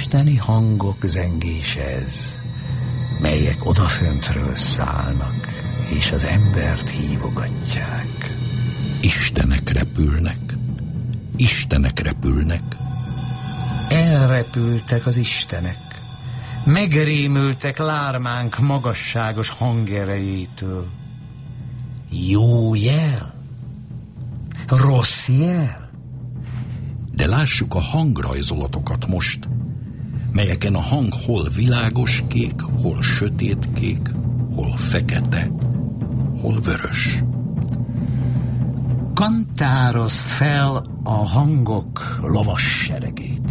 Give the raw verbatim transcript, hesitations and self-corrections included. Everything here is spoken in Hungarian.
isteni hangok zengése ez, melyek odaföntről szállnak, és az embert hívogatják. Istenek repülnek, istenek repülnek. Elrepültek az istenek, megrémültek lármánk magasságos hangerejétől. Jó jel? Rossz jel? De lássuk a hangrajzolatokat most, melyeken a hang hol világos kék, hol sötét kék, hol fekete, hol vörös. Kantározd fel a hangok lovas seregét.